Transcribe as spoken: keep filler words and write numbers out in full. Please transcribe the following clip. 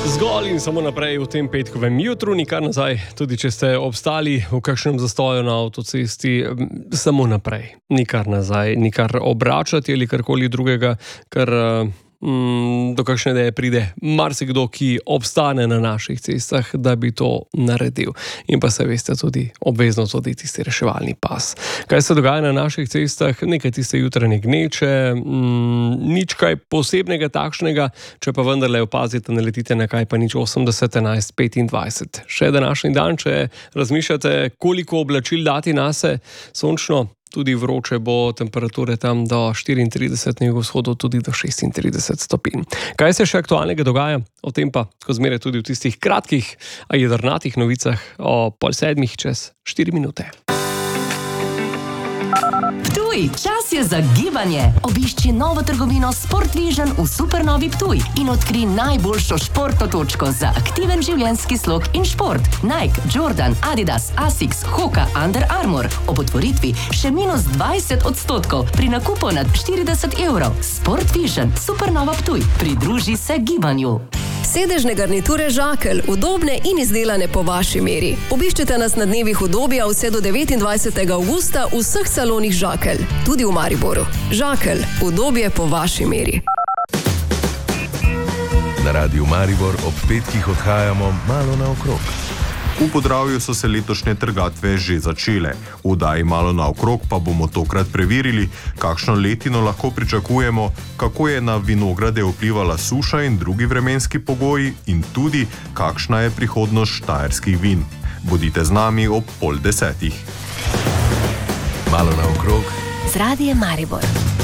Zgolj in samo naprej v tem petkovem jutru, nikar nazaj, tudi če ste obstali v kakšnem zastoju na avtocesti, samo naprej, nikar nazaj, nikar obračati ali karkoli drugega, kar mm, do kakšne ideje pride marsikdo, ki obstane na naših cestah, da bi to naredil. In pa se veste tudi obvezno tudi tisti reševalni pas. Kaj se dogaja na naših cestah? Nekaj tiste jutranje gneče, mm, nič kaj posebnega takšnega, če pa vendarle opazite, naletite na kaj pa nič osemdeset enajst petindvajset. Še današnji dan, če razmišljate, koliko oblačil dati nase, sončno, tudi vroče bo, temperature tam do štiriintrideset, na jugovzhodu tudi do šestintrideset stopinj. Kaj se še aktualnega dogaja? O tem pa, ko zmeraj tudi v tistih kratkih, a jedrnatih novicah o pol sedmih čez štiri minute. Ptuj, čas je za gibanje. Obišči novo trgovino Sport Vision v Supernovi Ptuj in odkri najboljšo športno točko za aktiven življenjski slog in šport. Nike, Jordan, Adidas, Asics, Hoka, Under Armour. Ob otvoritvi še minus dvajset odstotkov pri nakupu nad štirideset evrov. Sport Vision, Supernova Ptuj. Pridruži se gibanju. Sedežne garniture Žakelj, udobne in izdelane po vaši meri. Obiščite nas na dnevih udobja vse do devetindvajsetega avgusta v vseh salonih Žakelj, tudi v Mariboru. Žakelj, udobje po vaši meri. Na Radiu Maribor ob petkih odhajamo malo naokrog. V Podravju so se letošnje trgatve že začele. V oddaji Malo naokrog pa bomo tokrat preverili, kakšno letino lahko pričakujemo, kako je na vinograde vplivala suša in drugi vremenski pogoji in tudi, kakšna je prihodnost štajerskih vin. Bodite z nami ob pol desetih. Malo naokrog Z Radiem Maribor.